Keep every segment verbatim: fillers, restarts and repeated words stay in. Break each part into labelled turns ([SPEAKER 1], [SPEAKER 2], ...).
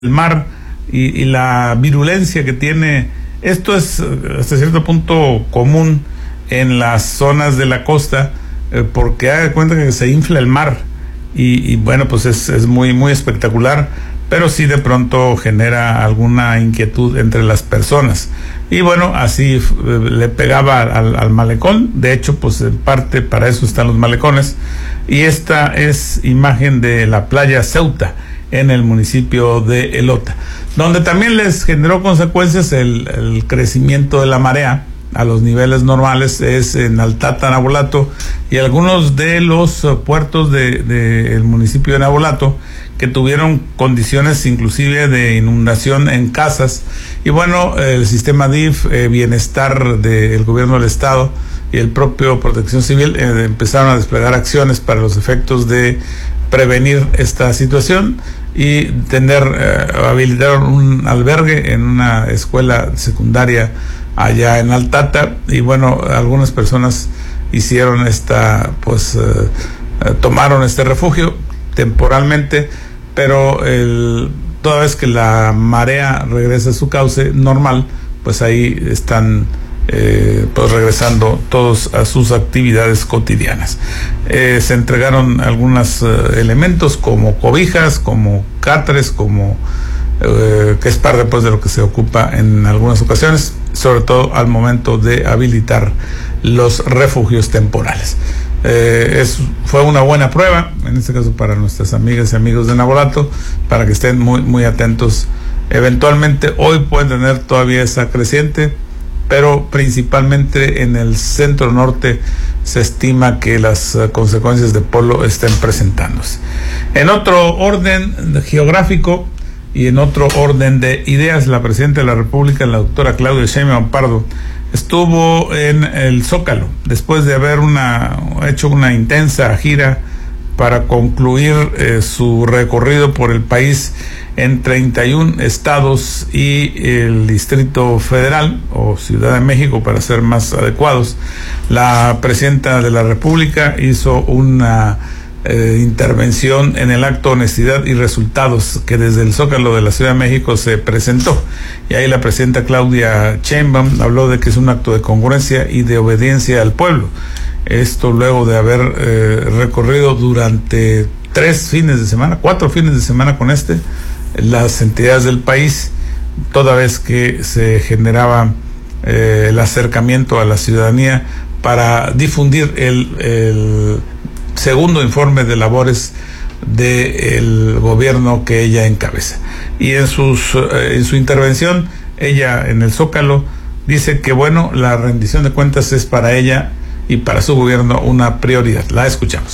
[SPEAKER 1] el mar y, y la virulencia que tiene. Esto es hasta cierto punto común en las zonas de la costa, eh, porque haga de cuenta que se infla el mar y, y bueno, pues es, es muy, muy espectacular, pero sí de pronto genera alguna inquietud entre las personas. Y bueno, así eh, le pegaba al, al malecón. De hecho, pues en parte para eso están los malecones. Y esta es imagen de la playa Ceuta, en el municipio de Elota, donde también les generó consecuencias el, el crecimiento de la marea a los niveles normales, es en Altata, Nabolato, y algunos de los puertos del de, de municipio de Nabolato, que tuvieron condiciones inclusive de inundación en casas. Y bueno, el sistema D I F, eh, Bienestar del gobierno del estado y el propio Protección Civil eh, empezaron a desplegar acciones para los efectos de prevenir esta situación y tener, eh, habilitaron un albergue en una escuela secundaria allá en Altata. Y bueno, algunas personas hicieron esta, pues, eh, eh, tomaron este refugio temporalmente, pero el, toda vez que la marea regresa a su cauce normal, pues ahí están Eh, pues regresando todos a sus actividades cotidianas. Eh, se entregaron algunos eh, elementos como cobijas, como catres, como eh, que es parte pues de lo que se ocupa en algunas ocasiones, sobre todo al momento de habilitar los refugios temporales. Eh, es, fue una buena prueba, en este caso para nuestras amigas y amigos de Nabolato, para que estén muy, muy atentos. Eventualmente hoy pueden tener todavía esa creciente, pero principalmente en el centro norte se estima que las uh, consecuencias de polo estén presentándose. En otro orden geográfico y en otro orden de ideas, la presidenta de la República, la doctora Claudia Sheinbaum Pardo, estuvo en el Zócalo después de haber una, hecho una intensa gira para concluir eh, su recorrido por el país en treinta y un estados y el Distrito Federal, o Ciudad de México para ser más adecuados. La presidenta de la República hizo una eh, intervención en el acto Honestidad y Resultados, que desde el Zócalo de la Ciudad de México se presentó. Y ahí la presidenta Claudia Sheinbaum habló de que es un acto de congruencia y de obediencia al pueblo. Esto luego de haber eh, recorrido durante tres fines de semana, cuatro fines de semana con este, las entidades del país, toda vez que se generaba eh, el acercamiento a la ciudadanía para difundir el, el segundo informe de labores del gobierno que ella encabeza. Y en sus eh, en su intervención, ella en el Zócalo dice que bueno, la rendición de cuentas es para ella y para su gobierno una prioridad. La escuchamos.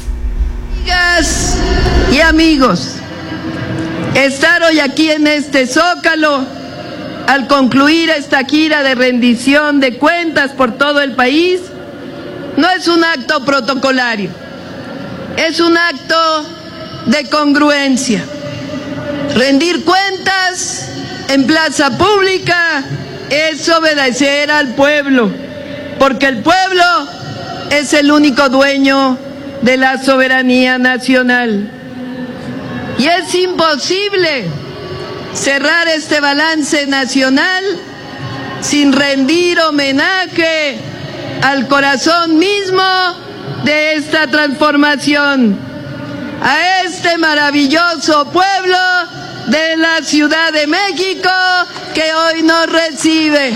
[SPEAKER 2] Amigas y amigos, estar hoy aquí en este Zócalo al concluir esta gira de rendición de cuentas por todo el país no es un acto protocolario, es un acto de congruencia. Rendir cuentas en plaza pública es obedecer al pueblo, porque el pueblo es el único dueño de la soberanía nacional. Y es imposible cerrar este balance nacional sin rendir homenaje al corazón mismo de esta transformación, a este maravilloso pueblo de la Ciudad de México que hoy nos recibe.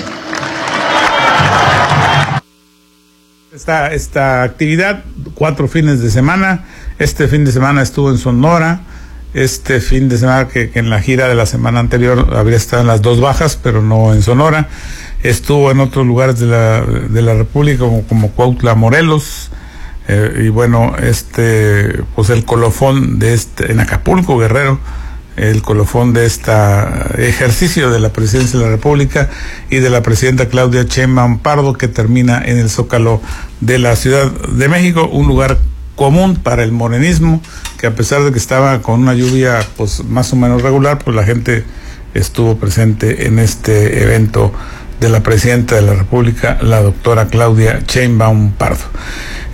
[SPEAKER 1] Esta, esta actividad, cuatro fines de semana. Este fin de semana estuvo en Sonora. Este fin de semana, que, que en la gira de la semana anterior habría estado en las dos bajas, pero no en Sonora. Estuvo en otros lugares de la, de la República, como, como Cuautla, Morelos. Eh, y bueno, este, pues el colofón de este, en Acapulco, Guerrero, el colofón de este ejercicio de la presidencia de la República y de la presidenta Claudia Sheinbaum Pardo, que termina en el Zócalo de la Ciudad de México, un lugar común para el morenismo, que a pesar de que estaba con una lluvia pues más o menos regular, pues la gente estuvo presente en este evento de la presidenta de la República, la doctora Claudia Sheinbaum Pardo.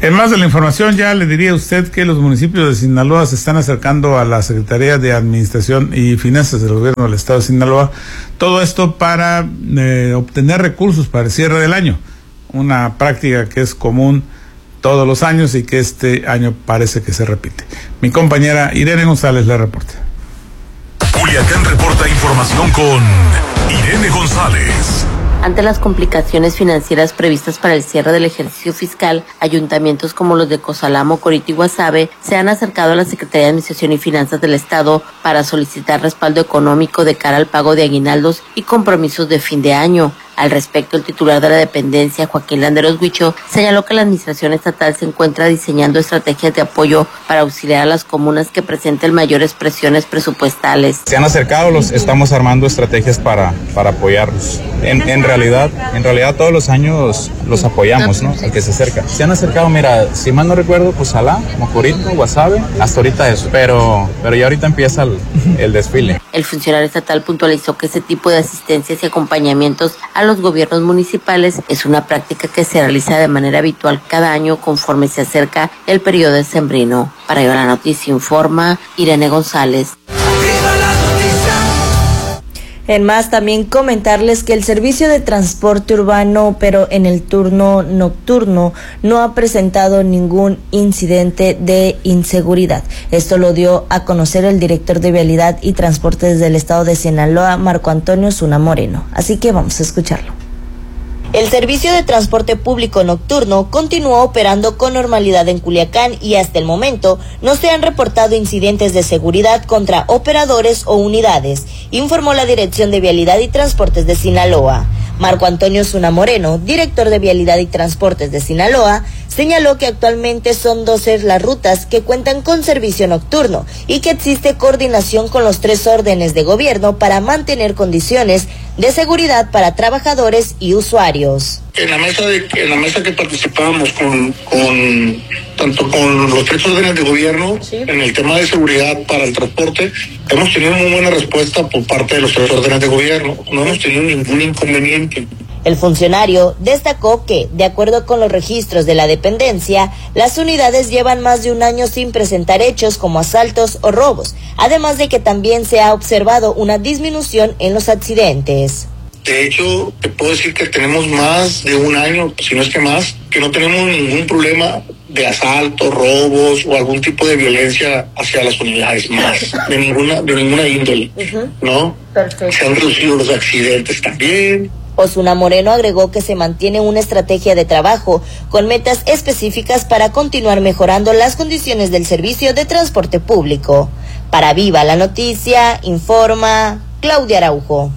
[SPEAKER 1] En más de la información, ya le diría a usted que los municipios de Sinaloa se están acercando a la Secretaría de Administración y Finanzas del Gobierno del Estado de Sinaloa. Todo esto para eh, obtener recursos para el cierre del año. Una práctica que es común todos los años y que este año parece que se repite. Mi compañera Irene González le reporta.
[SPEAKER 3] Culiacán reporta información con Irene González.
[SPEAKER 4] Ante las complicaciones financieras previstas para el cierre del ejercicio fiscal, ayuntamientos como los de Cozalamo, Corito y Guasave se han acercado a la Secretaría de Administración y Finanzas del Estado para solicitar respaldo económico de cara al pago de aguinaldos y compromisos de fin de año. Al respecto, el titular de la dependencia, Joaquín Landeros Huicho, señaló que la administración estatal se encuentra diseñando estrategias de apoyo para auxiliar a las comunas que presenten mayores presiones presupuestales.
[SPEAKER 5] Se han acercado, los estamos armando estrategias para, para apoyarlos. En, en realidad, en realidad todos los años los apoyamos, ¿no? El que se acerca. Se han acercado, mira, si mal no recuerdo, Cozalá, Mocorito, Guasave, hasta ahorita eso. Pero, pero ya ahorita empieza el, el desfile.
[SPEAKER 4] El funcionario estatal puntualizó que ese tipo de asistencias y acompañamientos a los gobiernos municipales es una práctica que se realiza de manera habitual cada año conforme se acerca el periodo decembrino. Para Viva la Noticia informa Irene González.
[SPEAKER 6] En más, también comentarles que el servicio de transporte urbano, pero en el turno nocturno, no ha presentado ningún incidente de inseguridad. Esto lo dio a conocer el director de Vialidad y Transportes del Estado de Sinaloa, Marco Antonio Zuna Moreno. Así que vamos a escucharlo. El servicio de transporte público nocturno continuó operando con normalidad en Culiacán y hasta el momento no se han reportado incidentes de seguridad contra operadores o unidades, informó la Dirección de Vialidad y Transportes de Sinaloa. Marco Antonio Zuna Moreno, director de Vialidad y Transportes de Sinaloa, señaló que actualmente son doce las rutas que cuentan con servicio nocturno y que existe coordinación con los tres órdenes de gobierno para mantener condiciones de seguridad para trabajadores y usuarios.
[SPEAKER 7] En la mesa de, en la mesa que participábamos con, con tanto con los tres órdenes de gobierno, sí, en el tema de seguridad para el transporte, hemos tenido muy buena respuesta por parte de los tres órdenes de gobierno. No hemos tenido ningún inconveniente.
[SPEAKER 6] El funcionario destacó que, de acuerdo con los registros de la dependencia, las unidades llevan más de un año sin presentar hechos como asaltos o robos, además de que también se ha observado una disminución en los accidentes.
[SPEAKER 7] De hecho, te puedo decir que tenemos más de un año, si no es que más, que no tenemos ningún problema de asaltos, robos o algún tipo de violencia hacia las unidades, más, de ninguna, de ninguna índole, uh-huh. ¿No? Perfecto. Se han reducido los accidentes también.
[SPEAKER 6] Zuna Moreno agregó que se mantiene una estrategia de trabajo con metas específicas para continuar mejorando las condiciones del servicio de transporte público. Para Viva la Noticia, informa Claudia Araujo.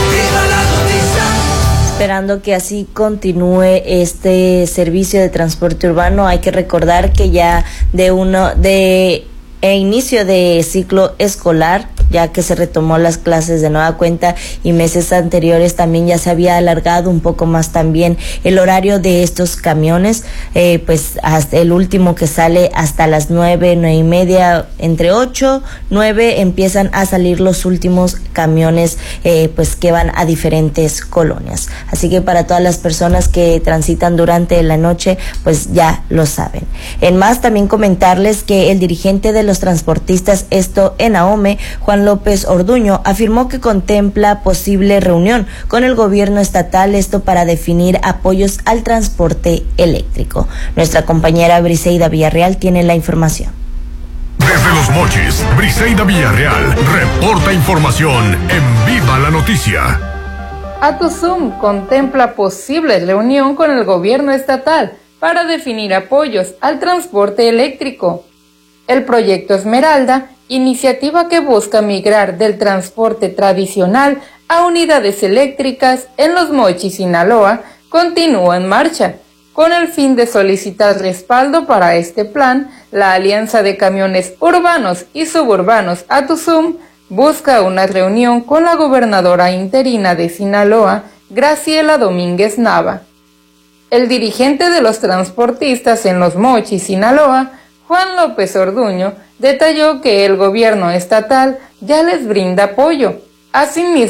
[SPEAKER 6] Esperando que así continúe este servicio de transporte urbano, hay que recordar que ya de uno de e inicio de ciclo escolar, ya que se retomó las clases de nueva cuenta y meses anteriores también ya se había alargado un poco más también el horario de estos camiones, eh, pues hasta el último que sale hasta las nueve, nueve y media, entre ocho, nueve empiezan a salir los últimos camiones eh, pues que van a diferentes colonias. Así que para todas las personas que transitan durante la noche, pues ya lo saben. En más, también comentarles que el dirigente de los transportistas, esto en Ahome, Juan López Orduño, afirmó que contempla posible reunión con el gobierno estatal, esto para definir apoyos al transporte eléctrico. Nuestra compañera Briseida Villarreal tiene la información.
[SPEAKER 3] Desde Los Mochis, Briseida Villarreal reporta información en Viva la Noticia.
[SPEAKER 8] Atuzum contempla posible reunión con el gobierno estatal para definir apoyos al transporte eléctrico. El proyecto Esmeralda, iniciativa que busca migrar del transporte tradicional a unidades eléctricas en Los Mochis, Sinaloa, continúa en marcha. Con el fin de solicitar respaldo para este plan, la Alianza de Camiones Urbanos y Suburbanos Atuzum busca una reunión con la gobernadora interina de Sinaloa, Graciela Domínguez Nava. El dirigente de los transportistas en Los Mochis, Sinaloa, Juan López Orduño, detalló que el gobierno estatal ya les brinda apoyo. Asimismo,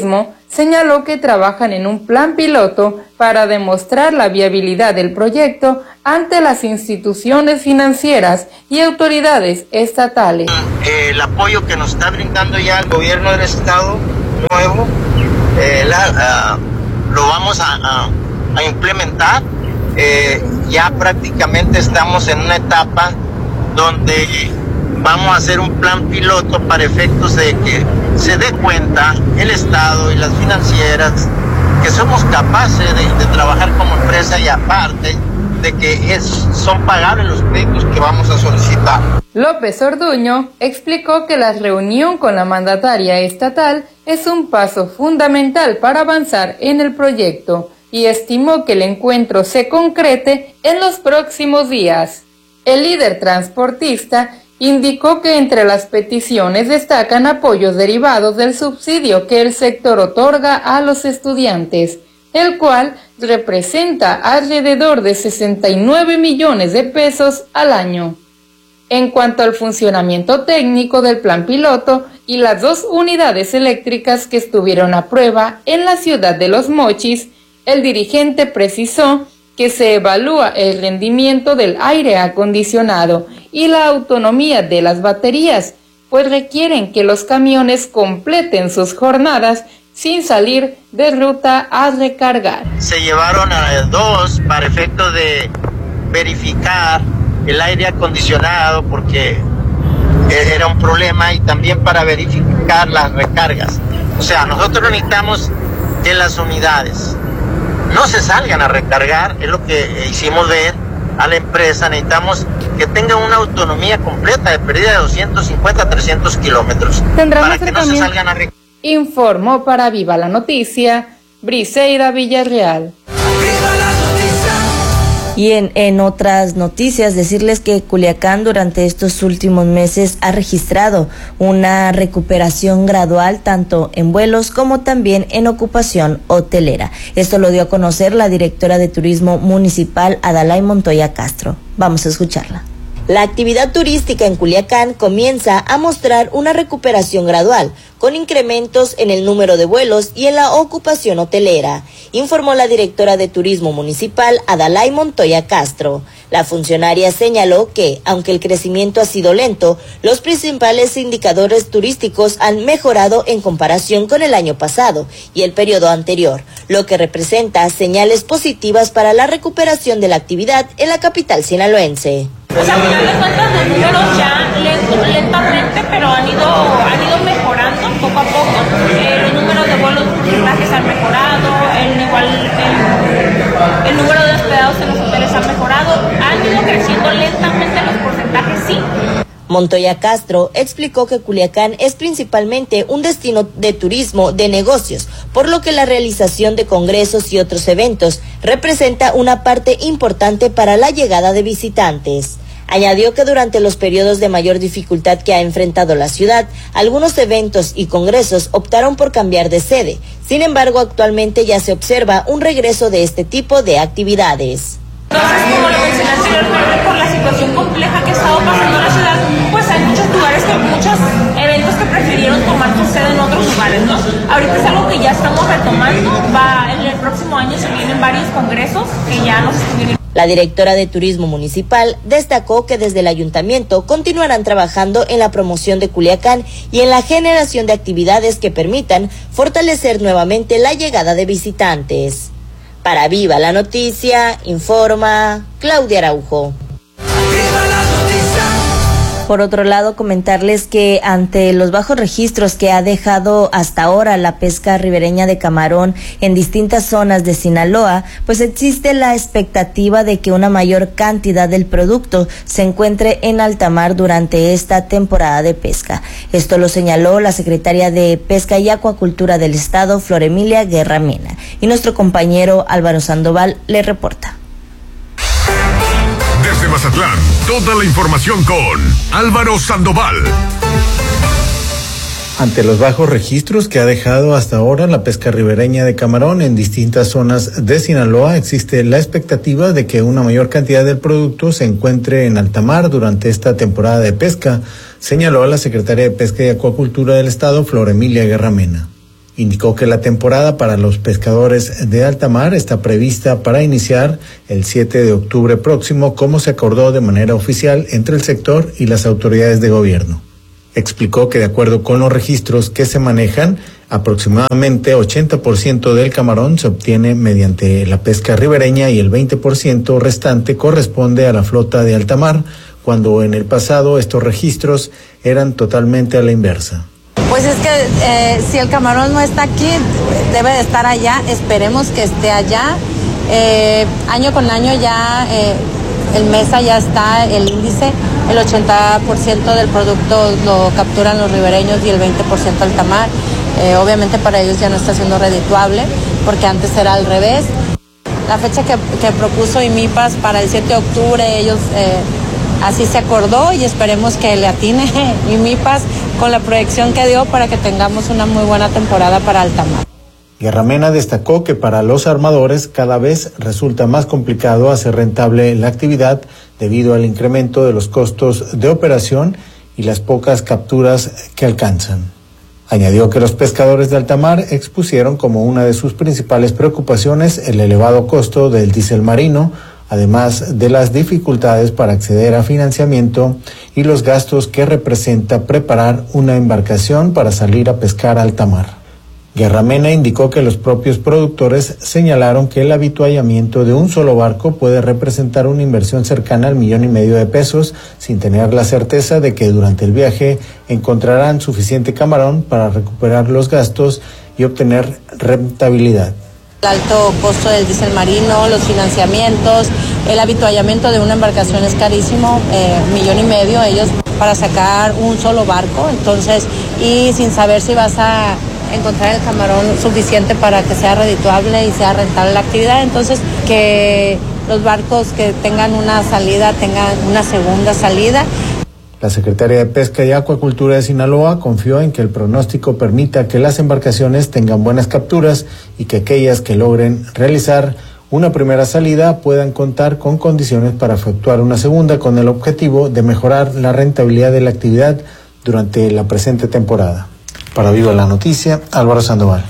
[SPEAKER 8] señaló que trabajan en un plan piloto para demostrar la viabilidad del proyecto ante las instituciones financieras y autoridades estatales.
[SPEAKER 9] El apoyo que nos está brindando ya el gobierno del estado nuevo, eh, la, uh, lo vamos a, a, a implementar. Eh, ya prácticamente estamos en una etapa donde vamos a hacer un plan piloto para efectos de que se dé cuenta el Estado y las financieras que somos capaces de, de trabajar como empresa y aparte de que es, son pagables los créditos que vamos a solicitar.
[SPEAKER 8] López Orduño explicó que la reunión con la mandataria estatal es un paso fundamental para avanzar en el proyecto y estimó que el encuentro se concrete en los próximos días. El líder transportista indicó que entre las peticiones destacan apoyos derivados del subsidio que el sector otorga a los estudiantes, el cual representa alrededor de sesenta y nueve millones de pesos al año. En cuanto al funcionamiento técnico del plan piloto y las dos unidades eléctricas que estuvieron a prueba en la ciudad de Los Mochis, el dirigente precisó que se evalúa el rendimiento del aire acondicionado y la autonomía de las baterías, pues requieren que los camiones completen sus jornadas sin salir de ruta a recargar.
[SPEAKER 9] Se llevaron a dos para efecto de verificar el aire acondicionado porque era un problema y también para verificar las recargas. O sea, nosotros necesitamos que las unidades no se salgan a recargar, es lo que hicimos ver a la empresa. Necesitamos que tenga una autonomía completa de pérdida de doscientos cincuenta a trescientos kilómetros para que no se salgan a recargar.
[SPEAKER 8] Informó para Viva la Noticia, Briseida Villarreal.
[SPEAKER 6] Y en, en otras noticias, decirles que Culiacán durante estos últimos meses ha registrado una recuperación gradual tanto en vuelos como también en ocupación hotelera. Esto lo dio a conocer la directora de Turismo Municipal, Adalay Montoya Castro. Vamos a escucharla.
[SPEAKER 10] La actividad turística en Culiacán comienza a mostrar una recuperación gradual, con incrementos en el número de vuelos y en la ocupación hotelera, informó la directora de Turismo Municipal, Adalay Montoya Castro. La funcionaria señaló que, aunque el crecimiento ha sido lento, los principales indicadores turísticos han mejorado en comparación con el año pasado y el periodo anterior, lo que representa señales positivas para la recuperación de la actividad en la capital sinaloense.
[SPEAKER 11] Pues a final de cuentas los números ya lento, lentamente, pero han ido, han ido mejorando poco a poco. Eh, los números de vuelos porcentajes han mejorado, el, igual, el, el número de hospedados en los hoteles ha mejorado, han ido creciendo lentamente los porcentajes, sí.
[SPEAKER 10] Montoya Castro explicó que Culiacán es principalmente un destino de turismo de negocios, por lo que la realización de congresos y otros eventos representa una parte importante para la llegada de visitantes. Añadió que durante los periodos de mayor dificultad que ha enfrentado la ciudad, algunos eventos y congresos optaron por cambiar de sede. Sin embargo, actualmente ya se observa un regreso de este tipo de actividades.
[SPEAKER 11] Entonces, como lo mencioné anteriormente, por la situación compleja que ha estado pasando la ciudad, pues hay muchos lugares, que muchos eventos que prefirieron tomar su sede en otros lugares, ¿no? Ahorita es algo que ya estamos retomando, va, en el próximo año se vienen varios congresos que ya nos estuvieron.
[SPEAKER 10] La directora de Turismo Municipal destacó que desde el ayuntamiento continuarán trabajando en la promoción de Culiacán y en la generación de actividades que permitan fortalecer nuevamente la llegada de visitantes. Para Viva la Noticia, informa Claudia Araujo.
[SPEAKER 6] Por otro lado, comentarles que ante los bajos registros que ha dejado hasta ahora la pesca ribereña de camarón en distintas zonas de Sinaloa, pues existe la expectativa de que una mayor cantidad del producto se encuentre en alta mar durante esta temporada de pesca. Esto lo señaló la secretaria de Pesca y Acuacultura del Estado, Flor Emilia Guerra Mena, y nuestro compañero Álvaro Sandoval le reporta.
[SPEAKER 3] Desde Mazatlán, toda la información con Álvaro Sandoval.
[SPEAKER 12] Ante los bajos registros que ha dejado hasta ahora la pesca ribereña de camarón en distintas zonas de Sinaloa, existe la expectativa de que una mayor cantidad del producto se encuentre en alta mar durante esta temporada de pesca, señaló la secretaria de Pesca y Acuacultura del Estado, Flor Emilia Guerra Mena. Indicó que la temporada para los pescadores de alta mar está prevista para iniciar el siete de octubre próximo, como se acordó de manera oficial entre el sector y las autoridades de gobierno. Explicó que de acuerdo con los registros que se manejan, aproximadamente ochenta por ciento del camarón se obtiene mediante la pesca ribereña y el veinte por ciento restante corresponde a la flota de alta mar, cuando en el pasado estos registros eran totalmente a la inversa.
[SPEAKER 13] Pues es que eh, si el camarón no está aquí, debe de estar allá, esperemos que esté allá. Eh, año con año ya eh, el MESA ya está, el índice, el ochenta por ciento del producto lo capturan los ribereños y el veinte por ciento alta mar. Eh, obviamente para ellos ya no está siendo redituable, porque antes era al revés. La fecha que, que propuso IMIPAS para el siete de octubre, ellos eh, así se acordó y esperemos que le atine IMIPAS con la proyección que dio para que tengamos una muy buena temporada para alta mar.
[SPEAKER 12] Guerra Mena destacó que para los armadores cada vez resulta más complicado hacer rentable la actividad debido al incremento de los costos de operación y las pocas capturas que alcanzan. Añadió que los pescadores de alta mar expusieron como una de sus principales preocupaciones el elevado costo del diésel marino, además de las dificultades para acceder a financiamiento y los gastos que representa preparar una embarcación para salir a pescar a alta mar. Guerra Mena indicó que los propios productores señalaron que el avituallamiento de un solo barco puede representar una inversión cercana al millón y medio de pesos, sin tener la certeza de que durante el viaje encontrarán suficiente camarón para recuperar los gastos y obtener rentabilidad.
[SPEAKER 13] El alto costo del diésel marino, los financiamientos, el avituallamiento de una embarcación es carísimo, eh, millón y medio ellos para sacar un solo barco, entonces, y sin saber si vas a encontrar el camarón suficiente para que sea redituable y sea rentable la actividad, entonces que los barcos que tengan una salida tengan una segunda salida.
[SPEAKER 12] La secretaria de Pesca y Acuacultura de Sinaloa confió en que el pronóstico permita que las embarcaciones tengan buenas capturas y que aquellas que logren realizar una primera salida puedan contar con condiciones para efectuar una segunda, con el objetivo de mejorar la rentabilidad de la actividad durante la presente temporada. Para Viva la Noticia, Álvaro Sandoval.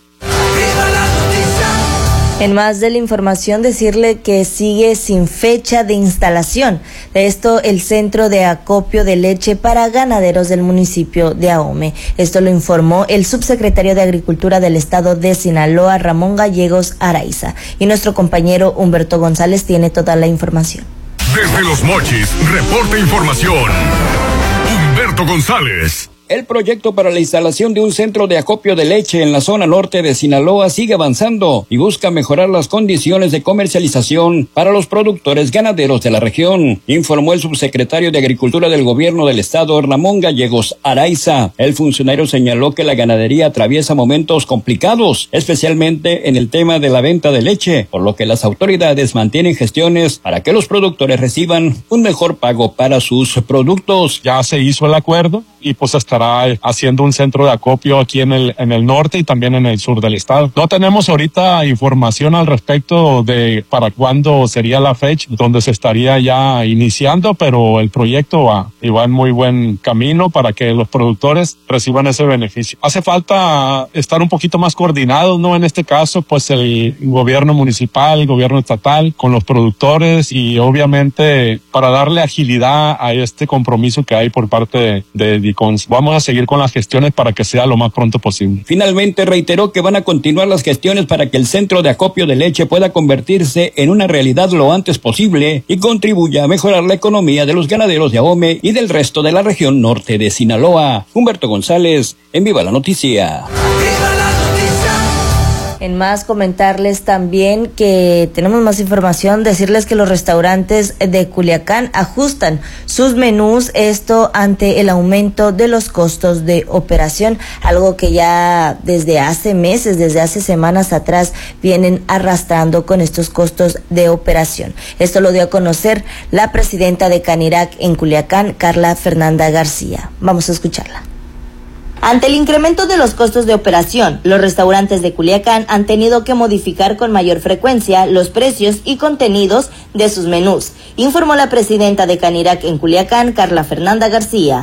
[SPEAKER 6] En más de la información, decirle que sigue sin fecha de instalación. De esto, el centro de acopio de leche para ganaderos del municipio de Ahome. Esto lo informó el subsecretario de Agricultura del estado de Sinaloa, Ramón Gallegos Araiza. Y nuestro compañero Humberto González tiene toda la información.
[SPEAKER 3] Desde Los Mochis, reporta información. Humberto González.
[SPEAKER 14] El proyecto para la instalación de un centro de acopio de leche en la zona norte de Sinaloa sigue avanzando y busca mejorar las condiciones de comercialización para los productores ganaderos de la región, informó el subsecretario de Agricultura del Gobierno del Estado, Ramón Gallegos Araiza. El funcionario señaló que la ganadería atraviesa momentos complicados, especialmente en el tema de la venta de leche, por lo que las autoridades mantienen gestiones para que los productores reciban un mejor pago para sus productos.
[SPEAKER 15] Ya se hizo el acuerdo y pues estará haciendo un centro de acopio aquí en el en el norte y también en el sur del estado. No tenemos ahorita información al respecto de para cuándo sería la fecha donde se estaría ya iniciando, pero el proyecto va y va en muy buen camino para que los productores reciban ese beneficio. Hace falta estar un poquito más coordinados, ¿no? En este caso, pues el gobierno municipal, el gobierno estatal, con los productores y obviamente para darle agilidad a este compromiso que hay por parte de, de DICONS. Vamos a seguir con las gestiones para que sea lo más pronto posible.
[SPEAKER 14] Finalmente reiteró que van a continuar las gestiones para que el centro de acopio de leche pueda convertirse en una realidad lo antes posible y contribuya a mejorar la economía de los ganaderos de Ahome y del resto de la región norte de Sinaloa. Humberto González, en Viva la Noticia.
[SPEAKER 6] En más, comentarles también que tenemos más información, decirles que los restaurantes de Culiacán ajustan sus menús, esto ante el aumento de los costos de operación, algo que ya desde hace meses, desde hace semanas atrás, vienen arrastrando con estos costos de operación. Esto lo dio a conocer la presidenta de Canirac en Culiacán, Carla Fernanda García. Vamos a escucharla.
[SPEAKER 10] Ante el incremento de los costos de operación, los restaurantes de Culiacán han tenido que modificar con mayor frecuencia los precios y contenidos de sus menús, informó la presidenta de Canirac en Culiacán, Carla Fernanda García.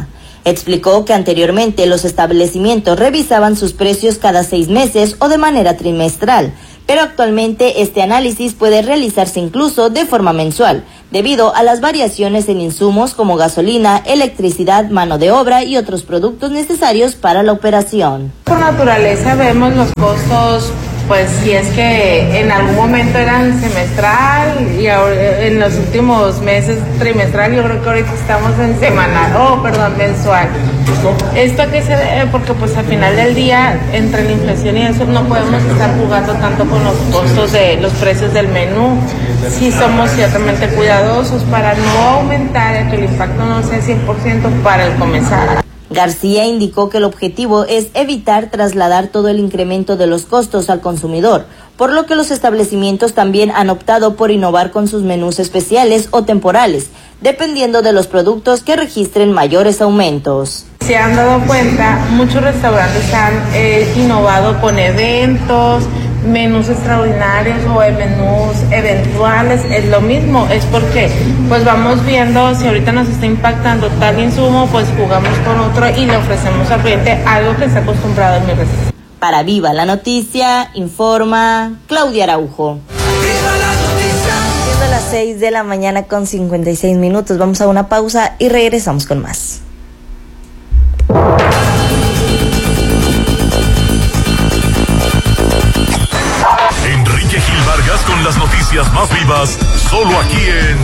[SPEAKER 10] Explicó que anteriormente los establecimientos revisaban sus precios cada seis meses o de manera trimestral, pero actualmente este análisis puede realizarse incluso de forma mensual, debido a las variaciones en insumos como gasolina, electricidad, mano de obra y otros productos necesarios para la operación.
[SPEAKER 16] Por naturaleza vemos los costos, pues si es que en algún momento eran semestral y ahora, en los últimos meses trimestral, yo creo que ahorita estamos en semanal, oh perdón, mensual. Esto que se debe, porque pues al final del día, entre la inflación y eso, no podemos estar jugando tanto con los costos de los precios del menú. Sí somos ciertamente cuidadosos para no aumentar, que el impacto no sea cien por ciento para el comensal.
[SPEAKER 10] García indicó que el objetivo es evitar trasladar todo el incremento de los costos al consumidor, por lo que los establecimientos también han optado por innovar con sus menús especiales o temporales, dependiendo de los productos que registren mayores aumentos.
[SPEAKER 16] Se han dado cuenta, muchos restaurantes han eh, innovado con eventos, menús extraordinarios o menús eventuales. Es lo mismo, es porque pues vamos viendo si ahorita nos está impactando tal insumo, pues jugamos con otro y le ofrecemos al cliente algo que está acostumbrado en mi restaurante.
[SPEAKER 10] Para Viva la Noticia, informa Claudia Araujo. Siendo las seis de la mañana con cincuenta y seis minutos, vamos a una pausa y regresamos con más.
[SPEAKER 3] Enrique Gil Vargas con las noticias más vivas, solo aquí en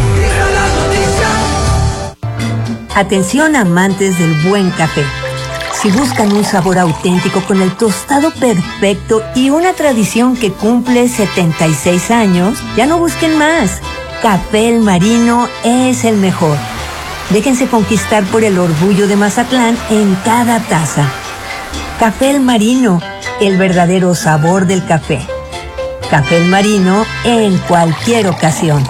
[SPEAKER 17] Atención amantes del buen café. Si buscan un sabor auténtico con el tostado perfecto y una tradición que cumple setenta y seis años, ya no busquen más. Café El Marino es el mejor. Déjense conquistar por el orgullo de Mazatlán en cada taza. Café El Marino, el verdadero sabor del café. Café El Marino en cualquier ocasión.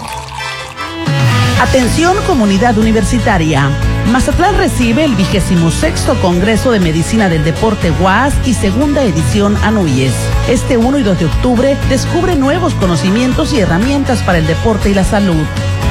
[SPEAKER 18] Atención comunidad universitaria. Mazatlán recibe el vigésimo sexto Congreso de Medicina del Deporte U A S y segunda edición ANUYES. Este uno y dos de octubre descubre nuevos conocimientos y herramientas para el deporte y la salud.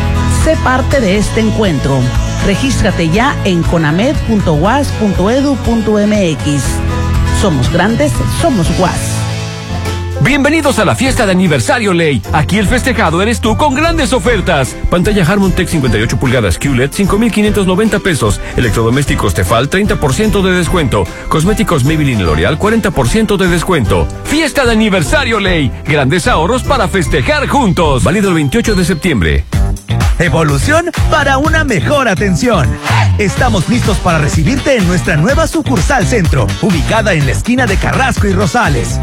[SPEAKER 18] Sé parte de este encuentro. Regístrate ya en conamed punto u a s punto edu punto m x. Somos grandes, somos U A S.
[SPEAKER 19] Bienvenidos a la fiesta de aniversario Ley. Aquí el festejado eres tú con grandes ofertas. Pantalla Harmon Tech cincuenta y ocho pulgadas Q L E D cinco mil quinientos noventa pesos. Electrodomésticos Tefal treinta por ciento de descuento. Cosméticos Maybelline L'Oreal cuarenta por ciento de descuento. Fiesta de aniversario Ley. Grandes ahorros para festejar juntos. Válido el veintiocho de septiembre.
[SPEAKER 20] Evolución para una mejor atención. Estamos listos para recibirte en nuestra nueva sucursal centro, ubicada en la esquina de Carrasco y Rosales.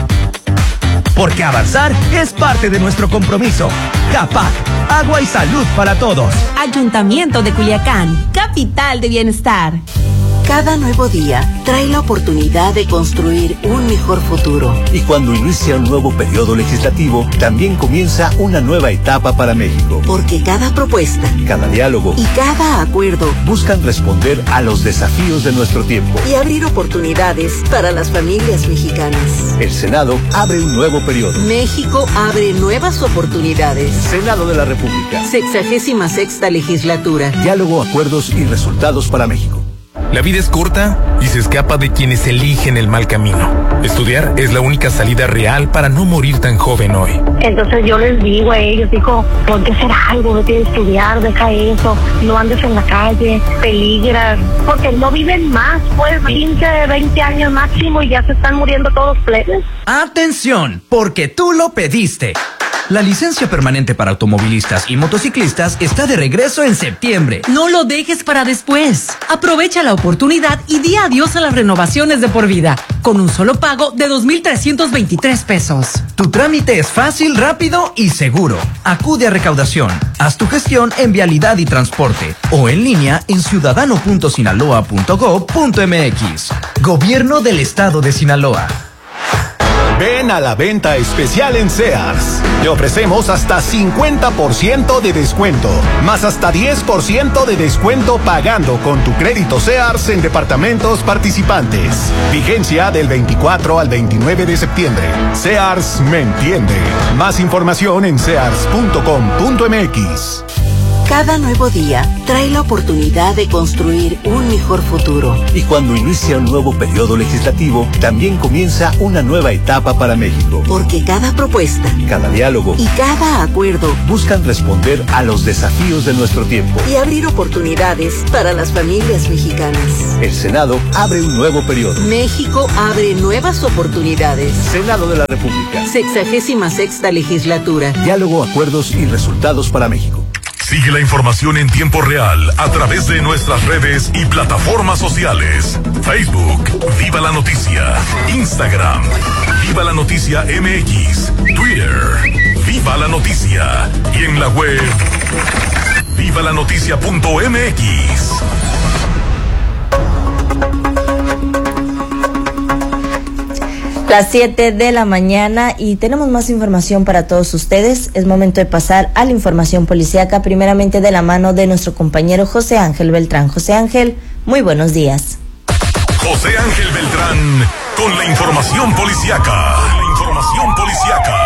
[SPEAKER 20] Porque avanzar es parte de nuestro compromiso. CAPAC, agua y salud para todos.
[SPEAKER 21] Ayuntamiento de Culiacán, capital de bienestar.
[SPEAKER 22] Cada nuevo día trae la oportunidad de construir un mejor futuro.
[SPEAKER 23] Y cuando inicia un nuevo periodo legislativo, también comienza una nueva etapa para México.
[SPEAKER 22] Porque cada propuesta,
[SPEAKER 23] cada diálogo
[SPEAKER 22] y cada acuerdo
[SPEAKER 23] buscan responder a los desafíos de nuestro tiempo
[SPEAKER 22] y abrir oportunidades para las familias mexicanas.
[SPEAKER 23] El Senado abre un nuevo periodo.
[SPEAKER 22] México abre nuevas oportunidades.
[SPEAKER 23] Senado de la República.
[SPEAKER 22] Sexagésima sexta legislatura.
[SPEAKER 23] Diálogo, acuerdos y resultados para México.
[SPEAKER 24] La vida es corta y se escapa de quienes eligen el mal camino. Estudiar es la única salida real para no morir tan joven hoy.
[SPEAKER 25] Entonces yo les digo a ellos, digo, ponte a hacer algo, no tienes que estudiar, deja eso, no andes en la calle, peligras, porque no viven más, pues quince, veinte años máximo y ya se están muriendo todos plebes.
[SPEAKER 20] ¡Atención! Porque tú lo pediste. La licencia permanente para automovilistas y motociclistas está de regreso en septiembre.
[SPEAKER 21] No lo dejes para después. Aprovecha la oportunidad y di adiós a las renovaciones de por vida, con un solo pago de dos mil trescientos veintitrés pesos.
[SPEAKER 20] Tu trámite es fácil, rápido y seguro. Acude a recaudación. Haz tu gestión en Vialidad y Transporte o en línea en ciudadano punto sinaloa punto gob punto m x. Gobierno del Estado de Sinaloa.
[SPEAKER 26] Ven a la venta especial en Sears. Te ofrecemos hasta cincuenta por ciento de descuento, más hasta diez por ciento de descuento pagando con tu crédito Sears en departamentos participantes. Vigencia del veinticuatro al veintinueve de septiembre. Sears me entiende. Más información en sears punto com punto m x.
[SPEAKER 22] Cada nuevo día trae la oportunidad de construir un mejor futuro.
[SPEAKER 23] Y cuando inicia un nuevo periodo legislativo, también comienza una nueva etapa para México.
[SPEAKER 22] Porque cada propuesta,
[SPEAKER 23] cada diálogo
[SPEAKER 22] y cada acuerdo
[SPEAKER 23] buscan responder a los desafíos de nuestro tiempo
[SPEAKER 22] y abrir oportunidades para las familias mexicanas.
[SPEAKER 23] El Senado abre un nuevo periodo.
[SPEAKER 22] México abre nuevas oportunidades.
[SPEAKER 23] Senado de la República.
[SPEAKER 22] Sexagésima sexta legislatura.
[SPEAKER 23] Diálogo, acuerdos y resultados para México.
[SPEAKER 3] Sigue la información en tiempo real a través de nuestras redes y plataformas sociales. Facebook, Viva la Noticia. Instagram, Viva la Noticia M X. Twitter, Viva la Noticia. Y en la web, viva la noticia punto m x.
[SPEAKER 6] Las siete de la mañana y tenemos más información para todos ustedes. Es momento de pasar a la información policíaca, primeramente de la mano de nuestro compañero José Ángel Beltrán. José Ángel, muy buenos días.
[SPEAKER 3] José Ángel Beltrán con la información policíaca. La información policíaca.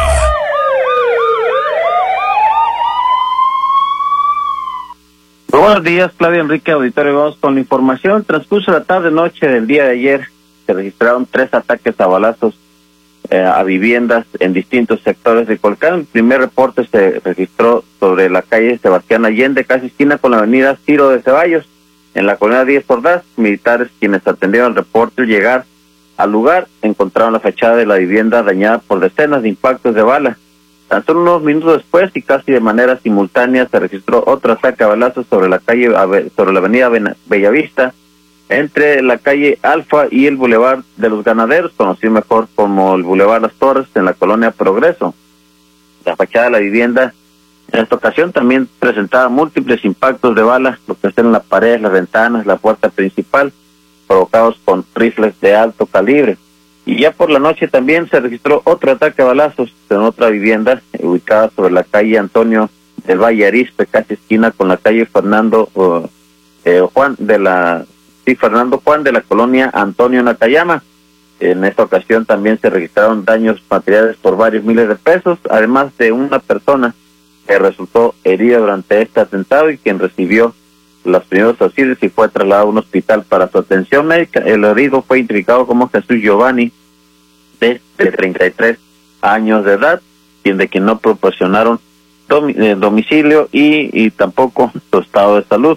[SPEAKER 1] Buenos días, Claudia, Enrique, auditorio. Vamos con la información. Transcurso de la tarde-noche del día de ayer, se registraron tres ataques a balazos eh, a viviendas en distintos sectores de Colcán. El primer reporte se registró sobre la calle Sebastián Allende, casi esquina con la avenida Ciro de Ceballos, en la colonia Díaz Ordaz. Militares quienes atendieron el reporte al llegar al lugar encontraron la fachada de la vivienda dañada por decenas de impactos de bala. Tan solo unos minutos después y casi de manera simultánea se registró otro ataque a balazos sobre la calle, sobre la avenida Bellavista, entre la calle Alfa y el Boulevard de los Ganaderos, conocido mejor como el Boulevard Las Torres, en la colonia Progreso. La fachada de la vivienda en esta ocasión también presentaba múltiples impactos de bala, lo que están en las paredes, las ventanas, la puerta principal, provocados con rifles de alto calibre. Y ya por la noche también se registró otro ataque a balazos en otra vivienda ubicada sobre la calle Antonio del Valle Arizpe, casi esquina con la calle Fernando uh, eh, Juan de la sí, Fernando Juan de la colonia Antonio Nakayama. En esta ocasión también se registraron daños materiales por varios miles de pesos, además de una persona que resultó herida durante este atentado y quien recibió los primeros auxilios y fue trasladado a un hospital para su atención médica. El herido fue identificado como Jesús Giovanni, de, de treinta y tres años de edad, quien de quien no proporcionaron domi, eh, domicilio y, y tampoco su estado de salud.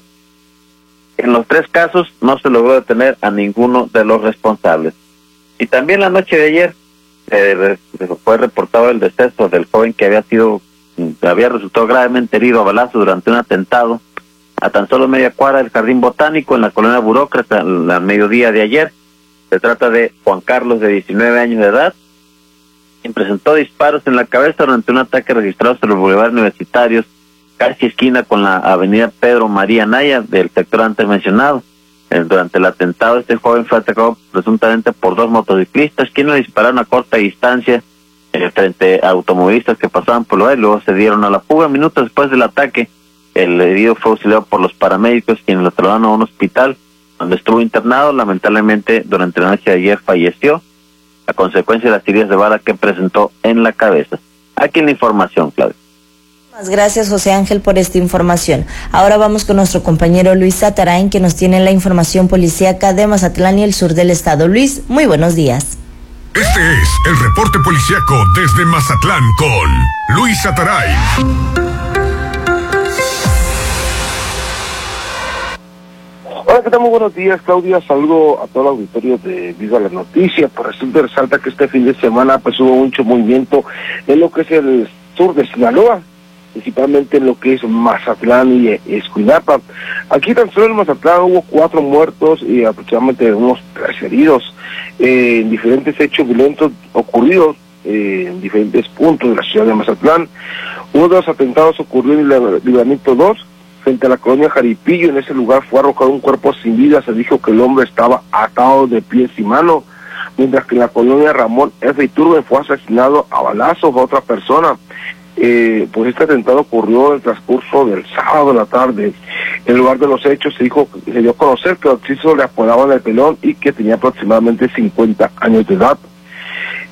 [SPEAKER 1] En los tres casos no se logró detener a ninguno de los responsables. Y también la noche de ayer eh, fue reportado el deceso del joven que había sido, había resultado gravemente herido a balazo durante un atentado a tan solo media cuadra del Jardín Botánico en la colonia Burócrata al mediodía de ayer. Se trata de Juan Carlos, de diecinueve años de edad, quien presentó disparos en la cabeza durante un ataque registrado sobre el Boulevard Universitarios, casi esquina con la avenida Pedro María Naya del sector antes mencionado. Eh, durante el atentado, este joven fue atacado presuntamente por dos motociclistas, quienes le dispararon a corta distancia eh, frente a automovilistas que pasaban por lugar y luego se dieron a la fuga. Minutos después del ataque, el herido fue auxiliado por los paramédicos, quienes lo trasladaron a un hospital donde estuvo internado. Lamentablemente, durante la noche de ayer falleció a consecuencia de las heridas de bala que presentó en la cabeza. Aquí en la información, Claudia.
[SPEAKER 6] Muchas gracias, José Ángel, por esta información. Ahora vamos con nuestro compañero Luis Satarain, que nos tiene la información policíaca de Mazatlán y el sur del estado. Luis, muy buenos días.
[SPEAKER 3] Este es el reporte policíaco desde Mazatlán con Luis Satarain.
[SPEAKER 2] Hola, ¿qué tal? Muy buenos días, Claudia. Saludo a todo el auditorio de Viva la Noticia. Por resulta resalta que este fin de semana pues hubo mucho movimiento en lo que es el sur de Sinaloa, principalmente en lo que es Mazatlán y Escuinapa. Aquí tan solo en Mazatlán hubo cuatro muertos y aproximadamente unos tres heridos eh, en diferentes hechos violentos ocurridos eh, en diferentes puntos de la ciudad de Mazatlán. Uno de los atentados ocurrió en el Libramiento dos, frente a la colonia Jaripillo. En ese lugar fue arrojado un cuerpo sin vida. Se dijo que el hombre estaba atado de pies y manos, mientras que en la colonia Ramón F. Iturbe fue asesinado a balazos a otra persona. Eh, pues este atentado ocurrió en el transcurso del sábado de la tarde. En el lugar de los hechos se dijo, se dio a conocer que al occiso le apodaban el pelón y que tenía aproximadamente cincuenta años de edad.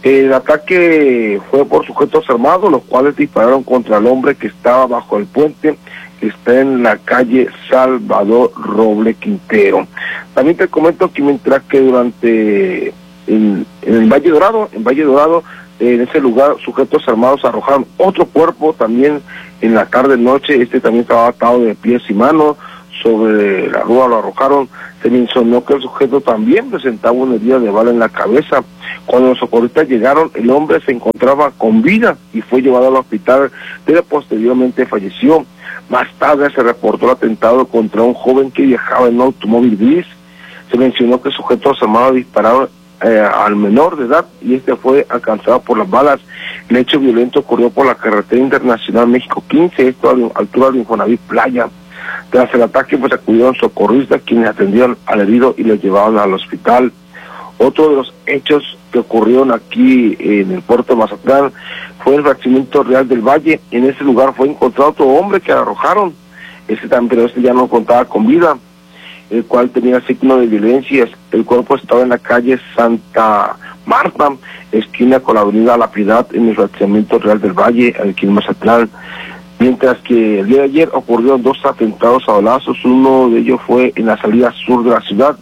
[SPEAKER 2] El ataque fue por sujetos armados, los cuales dispararon contra el hombre que estaba bajo el puente, que está en la calle Salvador Roble Quintero. También te comento que mientras que durante en, en el Valle Dorado, en Valle Dorado, en ese lugar sujetos armados arrojaron otro cuerpo también en la tarde noche. Este también estaba atado de pies y manos, sobre la rúa lo arrojaron. Se mencionó que el sujeto también presentaba una herida de bala en la cabeza. Cuando los socorristas llegaron, el hombre se encontraba con vida y fue llevado al hospital, pero posteriormente falleció. Más tarde se reportó el atentado contra un joven que viajaba en un automóvil gris. Se mencionó que sujetos armados dispararon eh, al menor de edad y este fue alcanzado por las balas. El hecho violento ocurrió por la carretera internacional México quince, esto a la altura de Infonavit Playa. Tras el ataque pues acudieron socorristas quienes atendieron al herido y lo llevaron al hospital. Otro de los hechos que ocurrieron aquí en el puerto de Mazatlán fue el fraccionamiento Real del Valle. En ese lugar fue encontrado otro hombre que arrojaron, ese también, pero este ya no contaba con vida, el cual tenía signo de violencia. El cuerpo estaba en la calle Santa Marta, esquina con la avenida La Piedad, en el fraccionamiento Real del Valle, aquí en Mazatlán. Mientras que el día de ayer ocurrieron dos atentados a balazos, uno de ellos fue en la salida sur de la ciudad.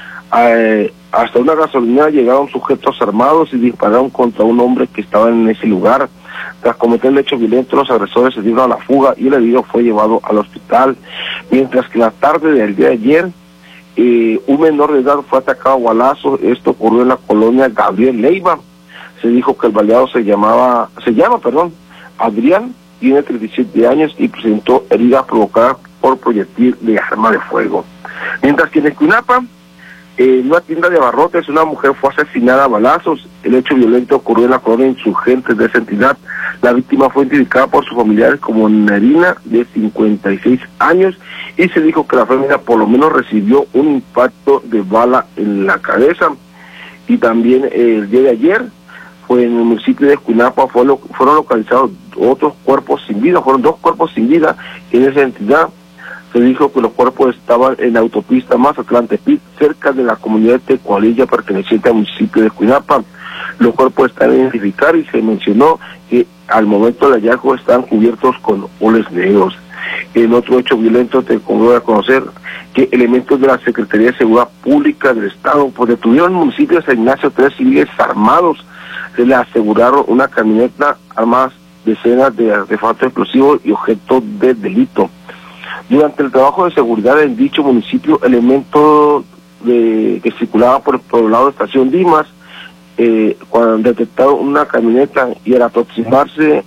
[SPEAKER 2] Eh, hasta una gasolinera llegaron sujetos armados y dispararon contra un hombre que estaba en ese lugar. Tras cometer el hecho violento, los agresores se dieron a la fuga y el herido fue llevado al hospital. Mientras que la tarde del día de ayer, eh, un menor de edad fue atacado a balazos. Esto ocurrió en la colonia Gabriel Leiva. Se dijo que el baleado se llamaba, se llama, perdón, Adrián, tiene treinta y siete años y presentó heridas provocadas por proyectil de arma de fuego. Mientras que en Escuinapa, en una tienda de abarrotes, una mujer fue asesinada a balazos. El hecho violento ocurrió en la colonia Insurgentes de esa entidad. La víctima fue identificada por sus familiares como Nerina, de cincuenta y seis años, y se dijo que la familia por lo menos recibió un impacto de bala en la cabeza. Y también eh, el día de ayer, fue en el municipio de Escuinapa, fue lo, fueron localizados otros cuerpos sin vida, fueron dos cuerpos sin vida en esa entidad. Se dijo que los cuerpos estaban en la autopista Mazatlán-Tepic, cerca de la comunidad de Tecualilla, perteneciente al municipio de Escuinapa. Los cuerpos están a identificar y se mencionó que al momento del hallazgo están cubiertos con oles negros. En otro hecho violento te voy a conocer que elementos de la Secretaría de Seguridad Pública del Estado pues detuvieron en el municipio de San Ignacio tres civiles armados. Se le aseguraron una camioneta, armadas, decenas de artefactos explosivos y objetos de delito. Durante el trabajo de seguridad en dicho municipio, elementos de, que circulaban por el poblado de Estación Dimas, eh, cuando detectaron una camioneta y al aproximarse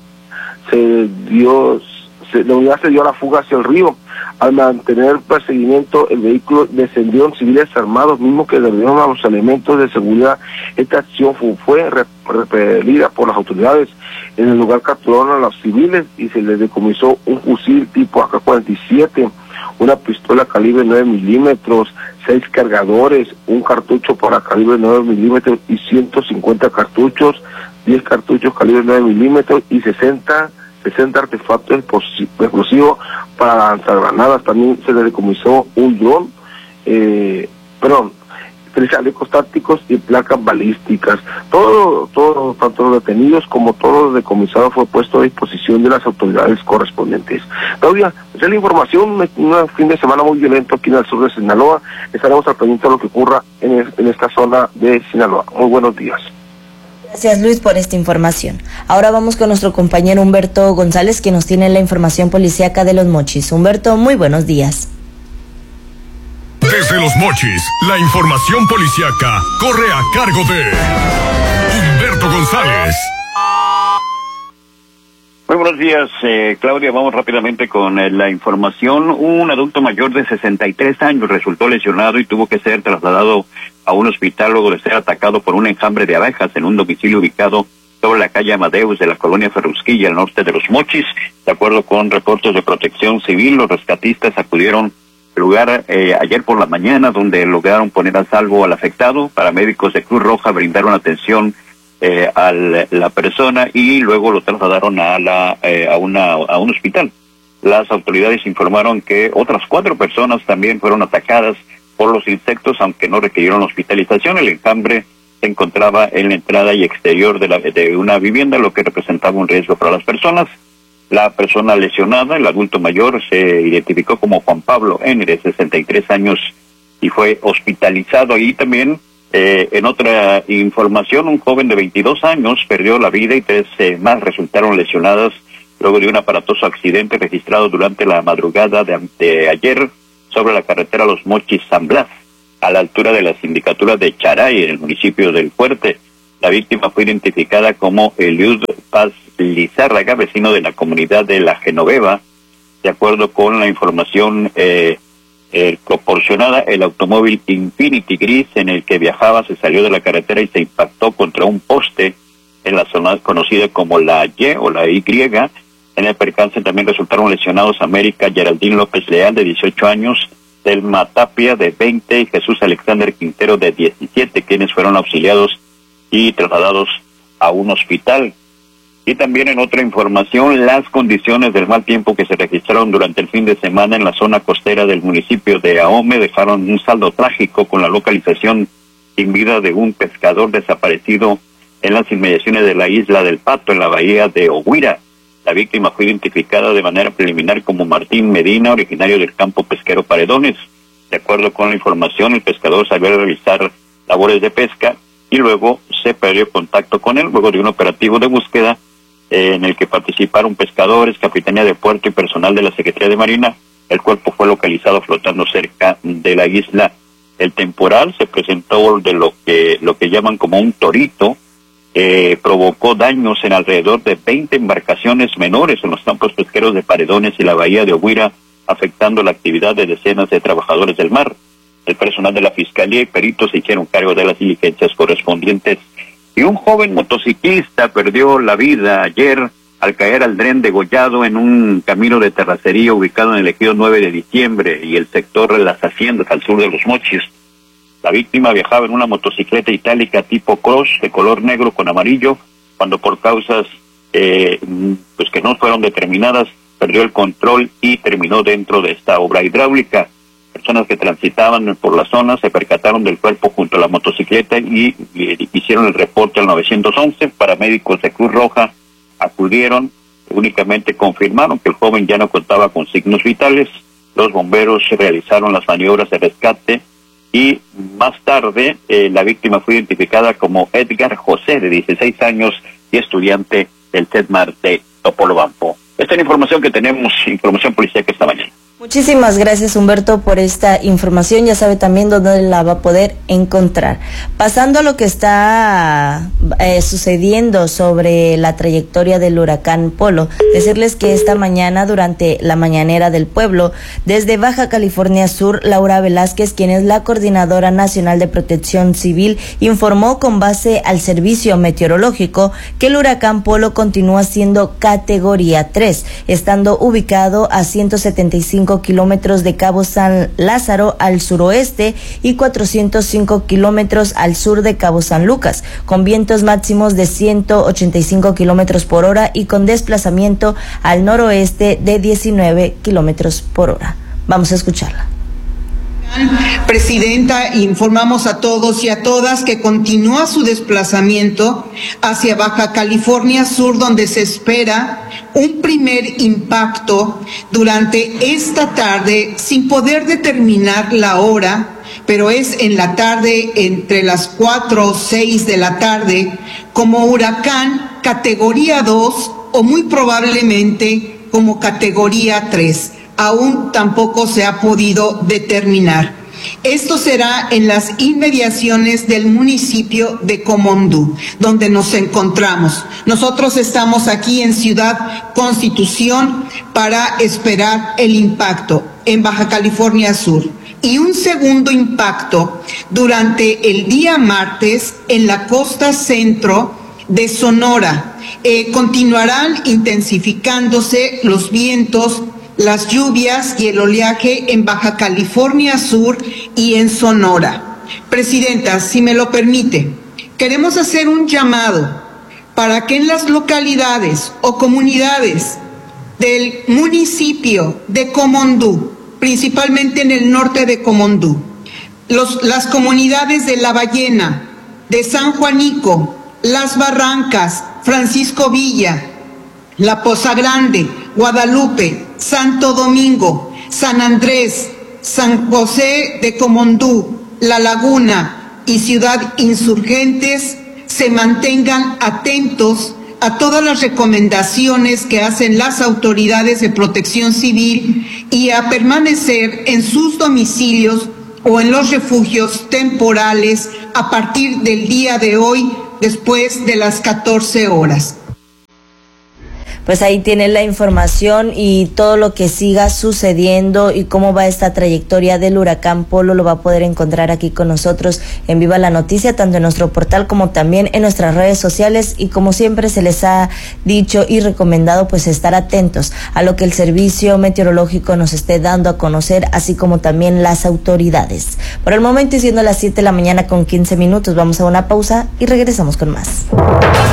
[SPEAKER 2] se dio, se, la unidad se dio a la fuga hacia el río. Al mantener perseguimiento, el vehículo descendió en civiles armados, mismos que dieron a los elementos de seguridad. Esta acción fue, fue repelida por las autoridades. En el lugar capturaron a los civiles y se les decomisó un fusil tipo A K cuarenta y siete, una pistola calibre nueve milímetros, seis cargadores, un cartucho para calibre nueve milímetros y ciento cincuenta cartuchos, diez cartuchos calibre nueve milímetros y sesenta artefactos explosivos para lanzagranadas. También se le decomisó un dron, eh, perdón, tres chalecos tácticos y placas balísticas. Todo, todo, tanto los detenidos como todos los decomisados fue puesto a disposición de las autoridades correspondientes. Claudia, esa es la información, un fin de semana muy violento aquí en el sur de Sinaloa. Estaremos al pendiente de lo que ocurra en, el, en esta zona de Sinaloa. Muy buenos días.
[SPEAKER 6] Gracias, Luis, por esta información. Ahora vamos con nuestro compañero Humberto González, que nos tiene la información policíaca de Los Mochis. Humberto, muy buenos días.
[SPEAKER 3] Desde Los Mochis, la información policíaca corre a cargo de Humberto González.
[SPEAKER 4] Muy buenos días, eh, Claudia. Vamos rápidamente con eh, la información. Un adulto mayor de sesenta y tres años resultó lesionado y tuvo que ser trasladado a un hospital luego de ser atacado por un enjambre de abejas en un domicilio ubicado sobre la calle Amadeus de la colonia Ferrusquilla, al norte de Los Mochis. De acuerdo con reportes de Protección Civil, los rescatistas acudieron al lugar eh, ayer por la mañana, donde lograron poner a salvo al afectado. Paramédicos de Cruz Roja brindaron atención Eh, a la persona y luego lo trasladaron a la eh, a una a un hospital. Las autoridades informaron que otras cuatro personas también fueron atacadas por los insectos, aunque no requirieron hospitalización. El enjambre se encontraba en la entrada y exterior de, la, de una vivienda, lo que representaba un riesgo para las personas. La persona lesionada, el adulto mayor, se identificó como Juan Pablo N., de sesenta y tres años, y fue hospitalizado. Y también, eh, en otra información, un joven de veintidós años perdió la vida y tres eh, más resultaron lesionadas luego de un aparatoso accidente registrado durante la madrugada de, de ayer sobre la carretera Los Mochis San Blas, a la altura de la sindicatura de Charay, en el municipio del Fuerte. La víctima fue identificada como Eliud Paz Lizárraga, vecino de la comunidad de La Genoveva. De acuerdo con la información eh, eh, proporcionada, el automóvil Infinity gris en el que viajaba se salió de la carretera y se impactó contra un poste en la zona conocida como la Y o la Y. En el percance también resultaron lesionados América Geraldín López Leal, de dieciocho años, Telma Tapia, de veinte, y Jesús Alexander Quintero, de diecisiete, quienes fueron auxiliados y trasladados a un hospital. Y también en otra información, las condiciones del mal tiempo que se registraron durante el fin de semana en la zona costera del municipio de Ahome dejaron un saldo trágico con la localización sin vida de un pescador desaparecido en las inmediaciones de la isla del Pato, en la bahía de Oguira. La víctima fue identificada de manera preliminar como Martín Medina, originario del campo pesquero Paredones. De acuerdo con la información, el pescador sabía realizar labores de pesca y luego se perdió contacto con él luego de un operativo de búsqueda eh, en el que participaron pescadores, Capitanía de Puerto y personal de la Secretaría de Marina. El cuerpo fue localizado flotando cerca de la isla. El temporal se presentó de lo que lo que llaman como un torito. Eh, provocó daños en alrededor de veinte embarcaciones menores en los campos pesqueros de Paredones y la bahía de Oguira, afectando la actividad de decenas de trabajadores del mar. El personal de la Fiscalía y peritos se hicieron cargo de las diligencias correspondientes. Y un joven motociclista perdió la vida ayer al caer al dren degollado en un camino de terracería ubicado en el ejido nueve de diciembre y el sector de las haciendas al sur de Los Mochis. La víctima viajaba en una motocicleta itálica tipo cross de color negro con amarillo, cuando por causas eh, pues que no fueron determinadas, perdió el control y terminó dentro de esta obra hidráulica. Personas que transitaban por la zona se percataron del cuerpo junto a la motocicleta y, y hicieron el reporte al nueve once. Paramédicos de Cruz Roja acudieron, únicamente confirmaron que el joven ya no contaba con signos vitales. Los bomberos realizaron las maniobras de rescate y más tarde eh, la víctima fue identificada como Edgar José, de dieciséis años y estudiante del CEDMAR de Topolobampo. Esta es la información que tenemos, información policial que esta mañana.
[SPEAKER 6] Muchísimas gracias, Humberto, por esta información. Ya sabe también dónde la va a poder encontrar. Pasando a lo que está eh, sucediendo sobre la trayectoria del huracán Polo, decirles que esta mañana, durante la mañanera del pueblo, desde Baja California Sur, Laura Velázquez, quien es la Coordinadora Nacional de Protección Civil, informó con base al servicio meteorológico que el huracán Polo continúa siendo categoría tres, estando ubicado a ciento setenta y cinco kilómetros de Cabo San Lázaro al suroeste y cuatrocientos cinco kilómetros al sur de Cabo San Lucas, con vientos máximos de ciento ochenta y cinco kilómetros por hora y con desplazamiento al noroeste de diecinueve kilómetros por hora. Vamos a escucharla.
[SPEAKER 5] Presidenta, informamos a todos y a todas que continúa su desplazamiento hacia Baja California Sur, donde se espera un primer impacto durante esta tarde, sin poder determinar la hora, pero es en la tarde, entre las cuatro o seis de la tarde, como huracán categoría dos o muy probablemente como categoría tres. Aún tampoco se ha podido determinar. Esto será en las inmediaciones del municipio de Comondú, donde nos encontramos. Nosotros estamos aquí en Ciudad Constitución para esperar el impacto en Baja California Sur. Y un segundo impacto durante el día martes en la costa centro de Sonora. Eh, continuarán intensificándose los vientos, las lluvias y el oleaje en Baja California Sur y en Sonora. Presidenta, si me lo permite, queremos hacer un llamado para que en las localidades o comunidades del municipio de Comondú, principalmente en el norte de Comondú, los, las comunidades de La Ballena, de San Juanico, Las Barrancas, Francisco Villa, La Poza Grande, Guadalupe, Santo Domingo, San Andrés, San José de Comondú, La Laguna y Ciudad Insurgentes se mantengan atentos a todas las recomendaciones que hacen las autoridades de protección civil y a permanecer en sus domicilios o en los refugios temporales a partir del día de hoy, después de las catorce horas.
[SPEAKER 6] Pues ahí tiene la información y todo lo que siga sucediendo y cómo va esta trayectoria del huracán Polo lo va a poder encontrar aquí con nosotros en Viva la Noticia, tanto en nuestro portal como también en nuestras redes sociales, y como siempre se les ha dicho y recomendado, pues estar atentos a lo que el servicio meteorológico nos esté dando a conocer, así como también las autoridades. Por el momento, y siendo las siete de la mañana con quince minutos, vamos a una pausa y regresamos con más.